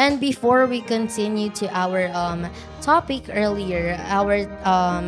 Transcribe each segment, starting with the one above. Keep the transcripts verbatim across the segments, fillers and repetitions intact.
And before we continue to our um topic earlier, our um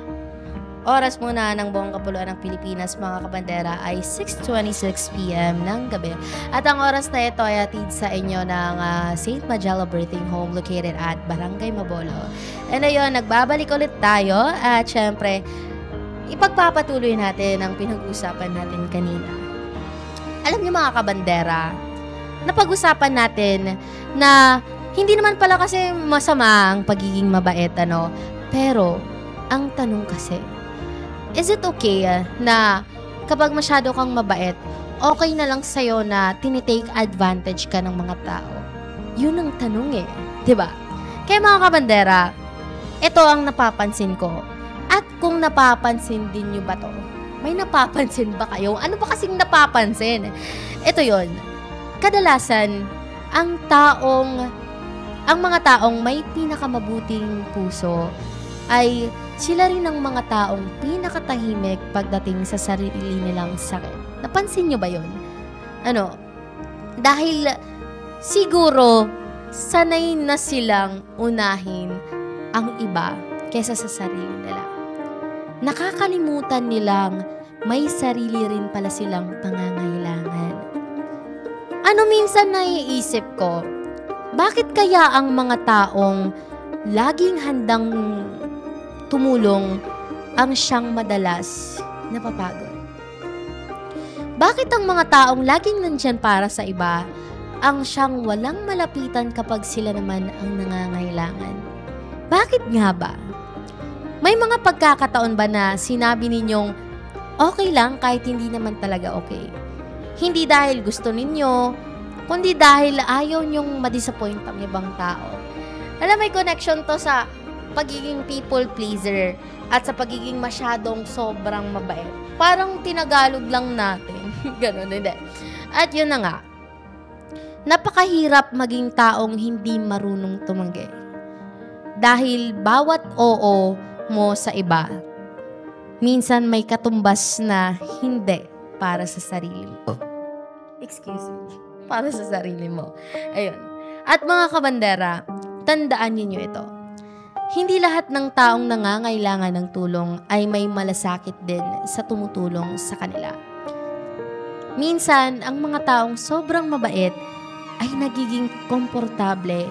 oras muna ng buong kapuluan ng Pilipinas, mga kabandera, ay six twenty-six p m ng gabi. At ang oras na ito ay atid sa inyo ng uh, Saint Majella Birthing Home located at Barangay Mabolo. And ayun, nagbabalik ulit tayo at syempre, ipagpapatuloy natin ang pinag-usapan natin kanina. Alam niyo mga kabandera, napag-usapan natin na hindi naman pala kasi masama ang pagiging mabait, ano? Pero, ang tanong kasi, is it okay uh, na kapag masyado kang mabait, okay na lang sa'yo na tinitake advantage ka ng mga tao? Yun ang tanong eh. Diba? Kaya mga kabandera, ito ang napapansin ko. At kung napapansin din nyo ba to? May napapansin ba kayo? Ano ba kasing napapansin? Ito yon. Kadalasan, ang taong, ang mga taong may pinakamabuting puso ay sila rin ang mga taong pinakatahimik pagdating sa sarili nilang sakit. Napansin nyo ba yun? Ano? Dahil siguro sanay na silang unahin ang iba kesa sa sarili nila. Nakakalimutan nilang may sarili rin pala silang pangangailangan. Ano minsan naiisip ko, bakit kaya ang mga taong laging handang tumulong ang siyang madalas napapagod? Bakit ang mga taong laging nandyan para sa iba ang siyang walang malapitan kapag sila naman ang nangangailangan? Bakit nga ba? May mga pagkakataon ba na sinabi ninyong okay lang kahit hindi naman talaga okay? Hindi dahil gusto ninyo, kundi dahil ayaw nyong madisappoint ang ibang tao. Alam, may connection to sa pagiging people pleaser at sa pagiging masyadong sobrang mabait. Parang tinagalog lang natin. Ganun, hindi. At yun na nga, napakahirap maging taong hindi marunong tumanggi. Dahil bawat oo mo sa iba, minsan may katumbas na hindi para sa sarili mo. Excuse me. Para sa sarili mo. Ayun. At mga kabandera, tandaan niyo ito. Hindi lahat ng taong nangangailangan ng tulong ay may malasakit din sa tumutulong sa kanila. Minsan, ang mga taong sobrang mabait ay nagiging komportable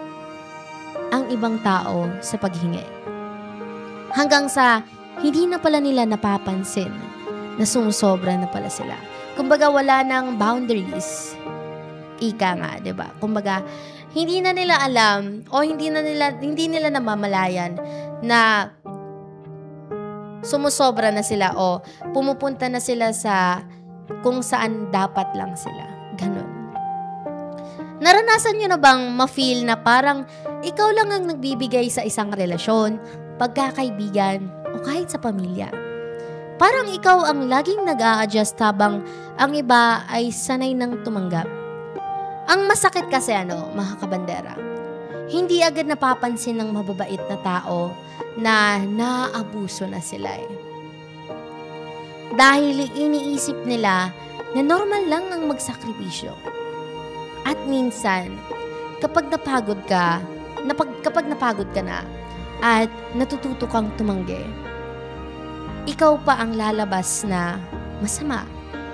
ang ibang tao sa paghingi. Hanggang sa hindi na pala nila napapansin na sumusobra na pala sila. Kumbaga wala nang boundaries. Ika nga, 'di ba? Kumbaga hindi na nila alam o hindi na nila hindi nila namamalayan na sumusobra na sila o pumupunta na sila sa kung saan dapat lang sila. Ganon. Naranasan nyo na bang ma-feel na parang ikaw lang ang nagbibigay sa isang relasyon, pagkakaibigan, o kahit sa pamilya? Parang ikaw ang laging nag-a-adjust habang ang iba ay sanay nang tumanggap. Ang masakit kasi ano, mga kabandera, hindi agad napapansin ng mababait na tao na naaabuso na sila eh. Dahil iniisip nila na normal lang ang magsakripisyo. At minsan, kapag napagod ka, napag, kapag napagod ka na at natututo kang tumanggi, ikaw pa ang lalabas na masama.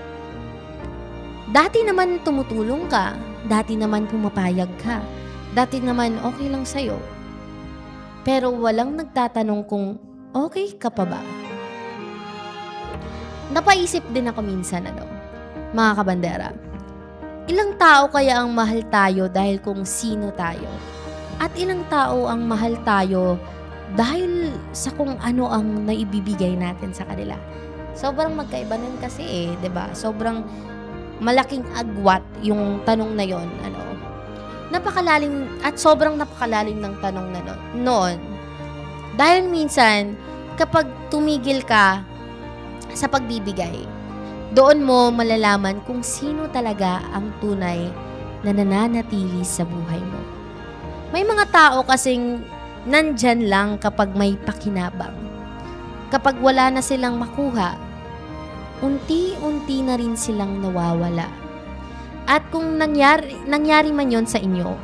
Dati naman tumutulong ka, dati naman pumapayag ka, dati naman okay lang sa'yo. Pero walang nagtatanong kung okay ka pa ba. Napaisip din ako minsan, ano, mga kabandera, ilang tao kaya ang mahal tayo dahil kung sino tayo? At ilang tao ang mahal tayo dahil sa kung ano ang naibibigay natin sa kanila? Sobrang magkaiba nun kasi eh, 'di ba? Sobrang malaking agwat yung tanong na yon, ano. Napakalalim at sobrang napakalalim ng tanong na no, noon. Dahil minsan kapag tumigil ka sa pagbibigay, doon mo malalaman kung sino talaga ang tunay na nananatili sa buhay mo. May mga tao kasing nandyan lang kapag may pakinabang. Kapag wala na silang makuha, unti-unti na rin silang nawawala. At kung nangyari, nangyari man yon sa inyo,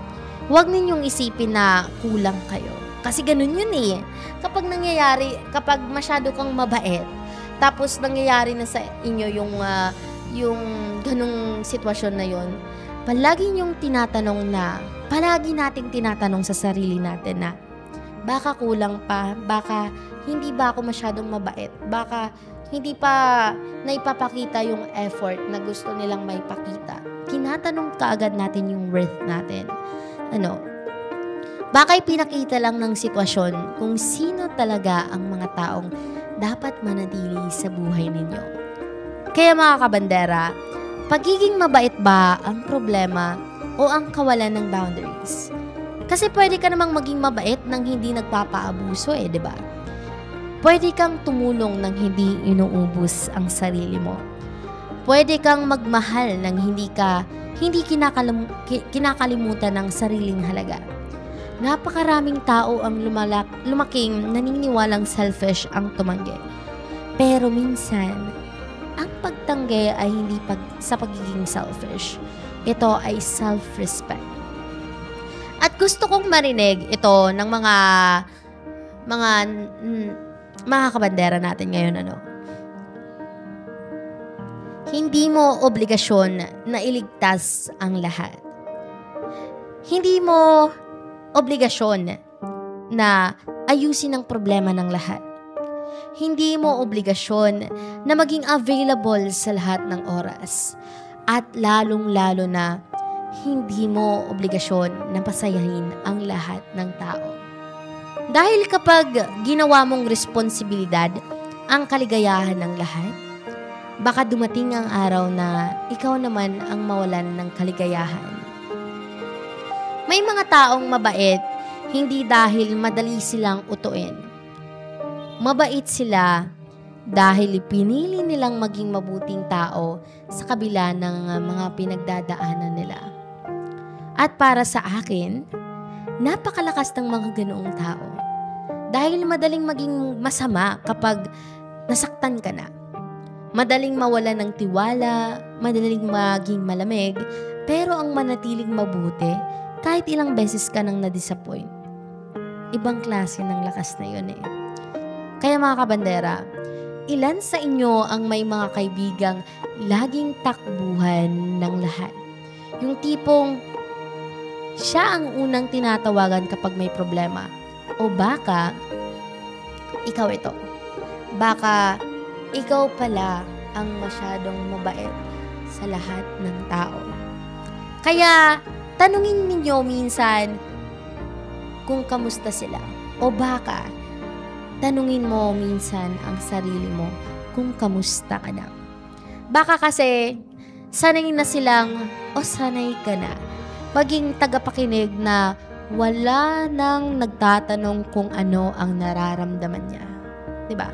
huwag ninyong isipin na kulang kayo. Kasi ganun yun eh. Kapag nangyayari, kapag masyado kang mabait, tapos nangyayari na sa inyo yung, uh, yung ganung sitwasyon na yun, palagi niyong tinatanong na, palagi nating tinatanong sa sarili natin na, baka kulang pa, baka hindi ba ako masyadong mabait, baka hindi pa naipapakita yung effort na gusto nilang maipakita. Tinatanong kaagad natin yung worth natin. Ano, baka ipinakita lang ng sitwasyon kung sino talaga ang mga taong dapat manatili sa buhay ninyo. Kaya mga kabandera, pagiging mabait ba ang problema o ang kawalan ng boundaries? Kasi pwede ka namang maging mabait nang hindi nagpapaabuso eh, di ba? Pwede kang tumulong nang hindi inuubos ang sarili mo. Pwede kang magmahal nang hindi ka hindi kinakalim, kinakalimutan ng sariling halaga. Napakaraming tao ang lumalak, lumaking naniniwalang selfish ang tumanggi. Pero minsan, ang pagtanggi ay hindi pag, sa pagiging selfish. Ito ay self-respect. At gusto kong marinig ito ng mga mga mm, mga kabandera natin ngayon, ano. Hindi mo obligasyon na iligtas ang lahat. Hindi mo obligasyon na ayusin ang problema ng lahat. Hindi mo obligasyon na maging available sa lahat ng oras. At lalong-lalo na, hindi mo obligasyon na pasayahin ang lahat ng tao. Dahil kapag ginawa mong responsibilidad ang kaligayahan ng lahat, baka dumating ang araw na ikaw naman ang mawalan ng kaligayahan. May mga taong mabait, hindi dahil madali silang utuin. Mabait sila dahil pinili nilang maging mabuting tao sa kabila ng mga pinagdadaanan nila. At para sa akin, napakalakas ng mga ganoong tao. Dahil madaling maging masama kapag nasaktan ka na. Madaling mawala ng tiwala, madaling maging malamig, pero ang manatiling mabuti, kahit ilang beses ka nang na-disappoint. Ibang klase ng lakas na yun eh. Kaya mga kabandera, ilan sa inyo ang may mga kaibigang laging takbuhan ng lahat? Yung tipong siya ang unang tinatawagan kapag may problema. O baka, ikaw ito. Baka, ikaw pala ang masyadong mabait sa lahat ng tao. Kaya, tanungin ninyo minsan kung kamusta sila. O baka, tanungin mo minsan ang sarili mo kung kamusta ka na. Baka kasi, sanay na silang, o sanay ka na, maging tagapakinig na wala nang nagtatanong kung ano ang nararamdaman niya. Diba?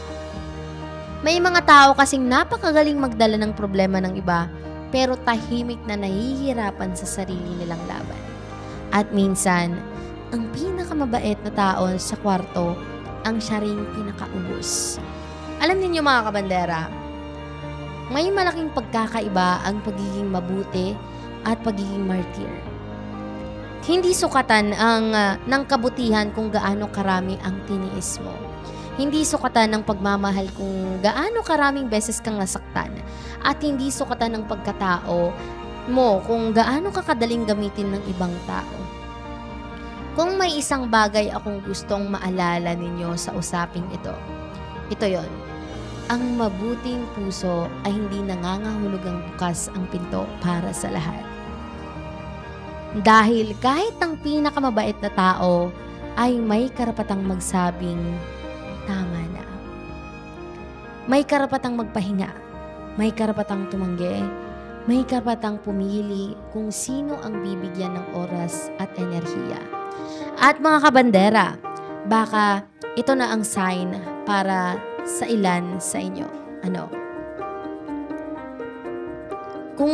May mga tao kasing napakagaling magdala ng problema ng iba, pero tahimik na nahihirapan sa sarili nilang laban. At minsan, ang pinakamabait na tao sa kwarto, ang siya ring pinakaubos. Alam niyo mga kabandera, may malaking pagkakaiba ang pagiging mabuti at pagiging martyr. Hindi sukatan ang uh, ng kabutihan kung gaano karami ang tiniis mo. Hindi sukatan ng pagmamahal kung gaano karaming beses kang nasaktan. At hindi sukatan ng pagkatao mo kung gaano kakadaling gamitin ng ibang tao. Kung may isang bagay akong gustong maalala ninyo sa usaping ito, ito yon. Ang mabuting puso ay hindi nangangahulugang bukas ang pinto para sa lahat. Dahil kahit ang pinakamabait na tao ay may karapatang magsabing, tama na. May karapatang magpahinga, may karapatang tumanggi, may karapatang pumili kung sino ang bibigyan ng oras at enerhiya. At mga kabandera, baka ito na ang sign para sa ilan sa inyo. Ano? Kung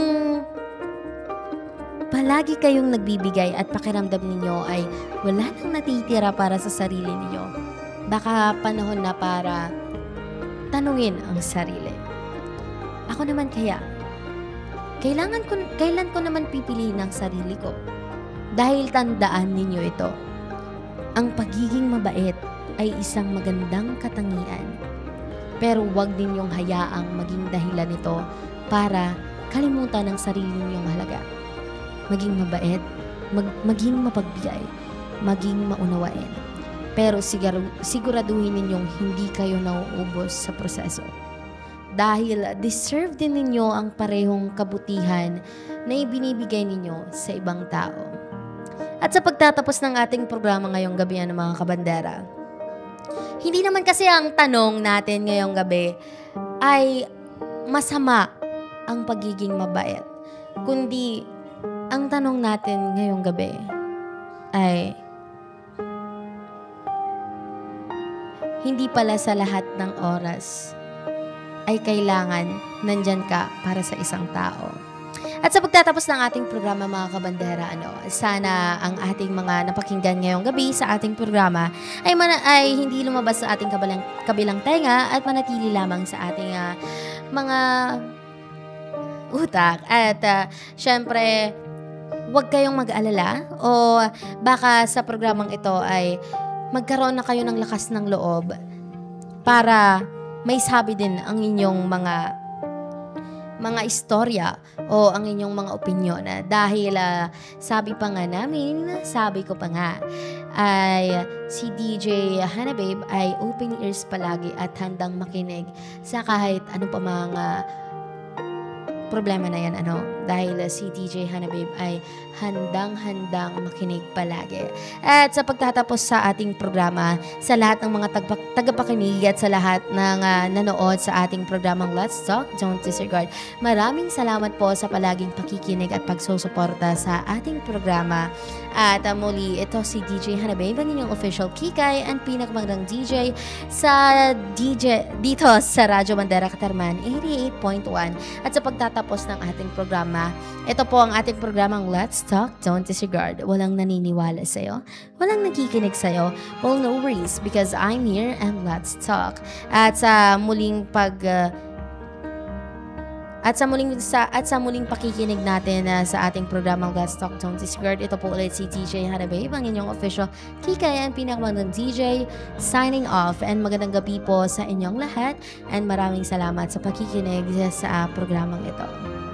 palagi kayong nagbibigay at pakiramdam ninyo ay wala nang natitira para sa sarili ninyo, baka panahon na para tanungin ang sarili. Ako naman kaya, kailangan ko, kailan ko naman pipiliin ang sarili ko? Dahil tandaan ninyo ito, ang pagiging mabait ay isang magandang katangian. Pero huwag ninyong hayaang maging dahilan nito para kalimutan ang sarili ninyong halaga. Maging mabait, mag, maging mapagbigay, maging maunawain. Pero sigur, siguraduhin ninyong hindi kayo nauubos sa proseso. Dahil deserve din ninyo ang parehong kabutihan na ibinibigay ninyo sa ibang tao. At sa pagtatapos ng ating programa ngayong gabi ng mga kabandera, hindi naman kasi ang tanong natin ngayong gabi ay masama ang pagiging mabait. Kundi ang tanong natin ngayong gabi ay hindi pala sa lahat ng oras ay kailangan nandyan ka para sa isang tao. At sa pagtatapos ng ating programa mga kabandera, ano, sana ang ating mga napakinggan ngayong gabi sa ating programa ay, man- ay hindi lumabas sa ating kabilang, kabilang tenga at manatili lamang sa ating uh, mga utak. At uh, syempre, huwag kayong mag-alala o baka sa programang ito ay magkaroon na kayo ng lakas ng loob para may sabi din ang inyong mga mga istorya o ang inyong mga opinyon. Dahil uh, sabi pa nga namin, sabi ko pa nga, ay si D J Hannah Babe ay open ears palagi at handang makinig sa kahit ano pa mga problema na yan, ano, dahil uh, si D J Hannah Babe ay handang-handang makinig palagi. At sa pagtatapos sa ating programa, sa lahat ng mga tagpa- tagapakinig at sa lahat ng uh, nanood sa ating programang Let's Talk, Don't Disregard, maraming salamat po sa palaging pakikinig at pagsusuporta sa ating programa. At uh, muli, ito si D J Hannah Babe, ang inyong official kikay and pinakamagandang D J sa D J dito sa Radyo Bandera Katarman eighty-eight point one. At sa pagtatapos ng ating programa, ito po ang ating programang Let's Talk, Don't Disregard. Walang naniniwala sa'yo, walang nakikinig sa'yo. Well, no worries because I'm here and let's talk. At sa muling pag... Uh, At sa muling sa at sa muling pakikinig natin uh, sa ating programang Let's Talk Don't Disregard, ito po ulit si D J Hannah Babe, ang inyong official kikay and pinakamagandang D J, signing off, and magandang gabi po sa inyong lahat and maraming salamat sa pakikinig sa uh, programang ito.